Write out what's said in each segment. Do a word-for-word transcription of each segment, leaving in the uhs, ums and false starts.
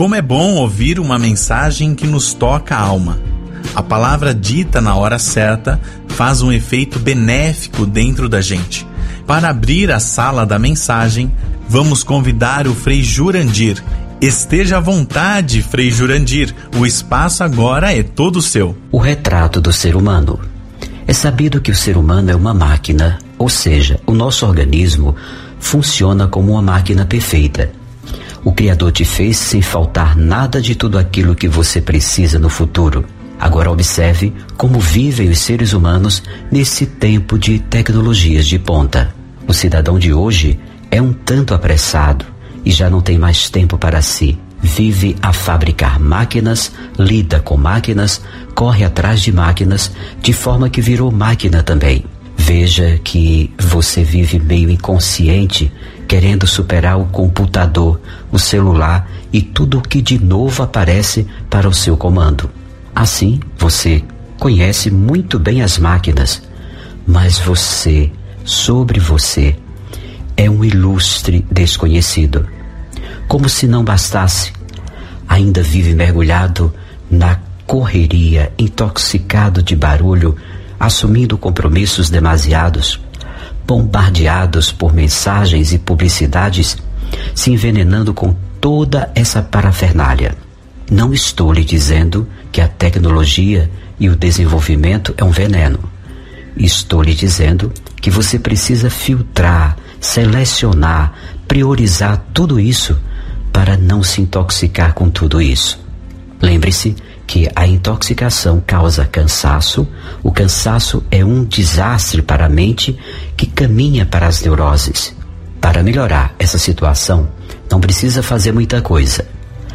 Como é bom ouvir uma mensagem que nos toca a alma. A palavra dita na hora certa faz um efeito benéfico dentro da gente. Para abrir a sala da mensagem, vamos convidar o Frei Jurandir. Esteja à vontade, Frei Jurandir. O espaço agora é todo seu. O retrato do ser humano. É sabido que o ser humano é uma máquina, ou seja, o nosso organismo funciona como uma máquina perfeita. O Criador te fez sem faltar nada de tudo aquilo que você precisa no futuro. Agora observe como vivem os seres humanos nesse tempo de tecnologias de ponta. O cidadão de hoje é um tanto apressado e já não tem mais tempo para si. Vive a fabricar máquinas, lida com máquinas, corre atrás de máquinas, de forma que virou máquina também. Veja que você vive meio inconsciente, querendo superar o computador, o celular e tudo o que de novo aparece para o seu comando. Assim, você conhece muito bem as máquinas, mas você, sobre você, é um ilustre desconhecido. Como se não bastasse, ainda vive mergulhado na correria, intoxicado de barulho, assumindo compromissos demasiados, bombardeados por mensagens e publicidades, se envenenando com toda essa parafernália. Não estou lhe dizendo que a tecnologia e o desenvolvimento é um veneno. Estou lhe dizendo que você precisa filtrar, selecionar, priorizar tudo isso para não se intoxicar com tudo isso. Lembre-se que a intoxicação causa cansaço, o cansaço é um desastre para a mente que caminha para as neuroses. Para melhorar essa situação, não precisa fazer muita coisa.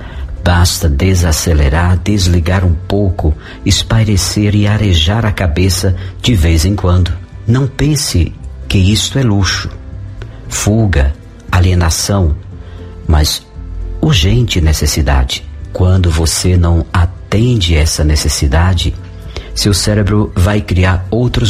Basta desacelerar, desligar um pouco, espairecer e arejar a cabeça de vez em quando. Não pense que isto é luxo, fuga, alienação, mas urgente necessidade. Quando você não atende essa necessidade, seu cérebro vai criar outros